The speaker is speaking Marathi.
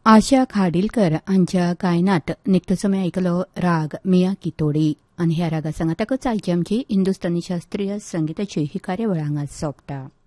आशा खाडीलकर हांच्या गायनात निकतोच आयकलो राग मिया की तोडी आनी ह्या रागा सांगातकच आयची आमची हिंदुस्थानी शास्त्रीय संगीताची ही कार्यावळ हांगा सोंपता.